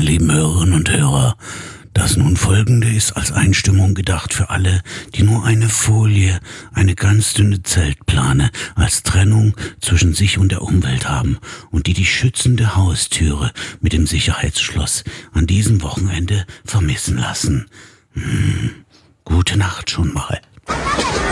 lieben Hörerinnen und Hörer, das nun folgende ist als Einstimmung gedacht für alle, die nur eine Folie, eine ganz dünne Zeltplane als Trennung zwischen sich und der Umwelt haben und die schützende Haustüre mit dem Sicherheitsschloss an diesem Wochenende vermissen lassen. Gute Nacht schon mal.